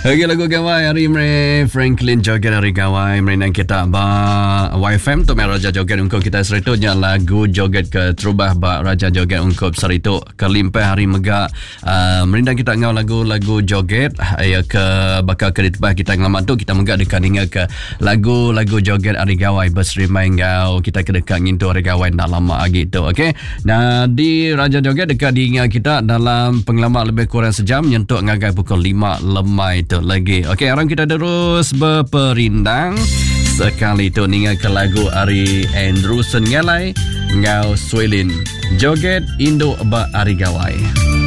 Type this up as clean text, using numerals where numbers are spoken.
Okey, lagu gawai hari Mre Franklin joget hari gawai Mre kita ba YFM tu Raja joget ungkap kita seritunya lagu joget ke terubah ba Raja joget ungkap seritu kelimpah hari mega merindang kita ngau lagu joget ya ke bakal keditbah kita ngelamat tu kita mega dekat dengar ke lagu joget hari gawai berserimai ngau kita kedekat ngintu hari gawai dah lama gitu. Okey, nah di Raja joget dekat dengar kita dalam pengalaman lebih kurang sejam nyentuk ngagai pukul 5 lemai tu lagi. Okey, orang kita terus berperindang sekali tu ninga ke lagu Ari Andrew Sengalai ngau Swelin joget Indo ba Ari Gawai.